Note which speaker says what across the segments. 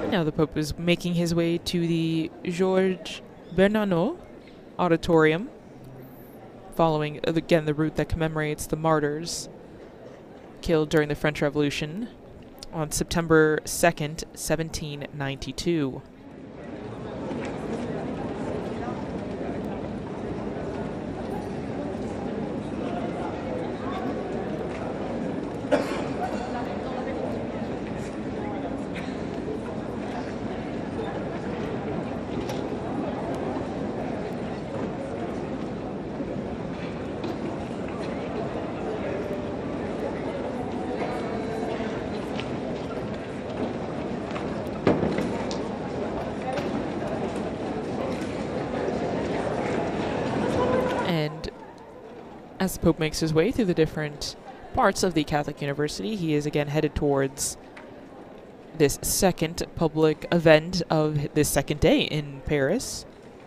Speaker 1: Now the Pope is making his way to the Georges Bernanos Auditorium, following, again, the route that commemorates the martyrs killed during the French Revolution on September 2nd, 1792. And as the Pope makes his way through the different parts of the Catholic University, he is again headed towards this second public event of this second day in Paris.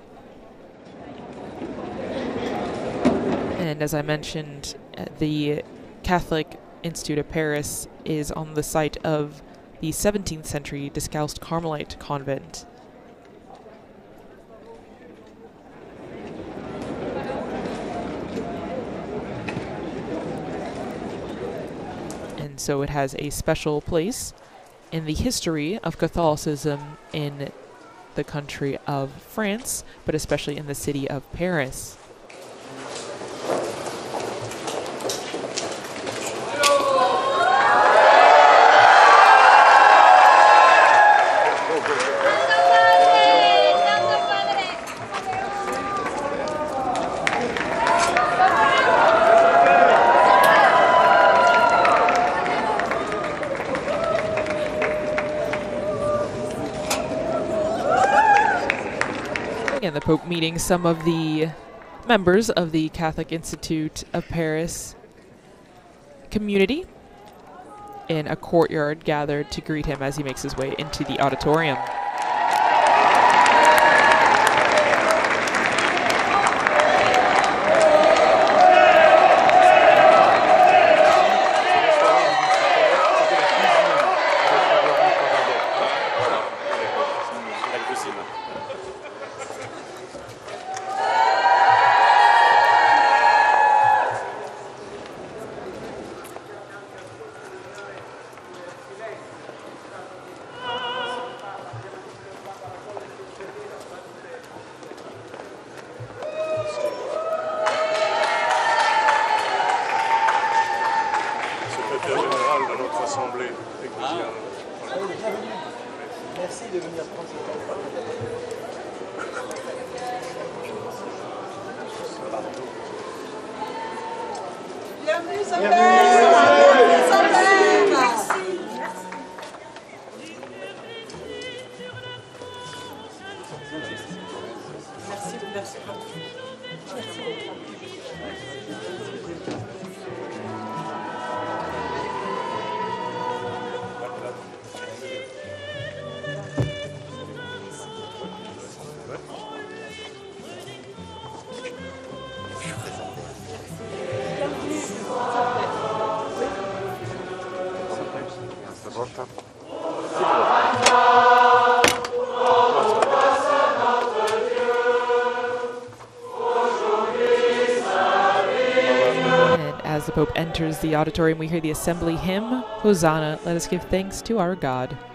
Speaker 1: And as I mentioned, the Catholic Institute of Paris is on the site of the 17th century Discalced Carmelite convent. And so it has a special place in the history of Catholicism in the country of France, but especially in the city of Paris. Again, the Pope meeting some of the members of the Catholic Institute of Paris community in a courtyard gathered to greet him as he makes his way into the auditorium.
Speaker 2: Général de notre assemblée ecclésiale.
Speaker 3: Merci de venir prendre cette parole.
Speaker 4: Bienvenue, sa mère. Sa mère. Merci. Merci.
Speaker 1: And as the Pope enters the auditorium, we hear the assembly hymn, Hosanna, let us give thanks to our God.